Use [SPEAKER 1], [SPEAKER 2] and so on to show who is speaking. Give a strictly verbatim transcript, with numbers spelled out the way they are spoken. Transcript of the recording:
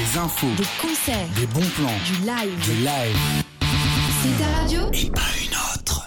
[SPEAKER 1] Des infos,
[SPEAKER 2] des concerts,
[SPEAKER 1] des bons plans,
[SPEAKER 2] du live.
[SPEAKER 1] du live.
[SPEAKER 2] C'est ta radio ?
[SPEAKER 1] Et pas une autre.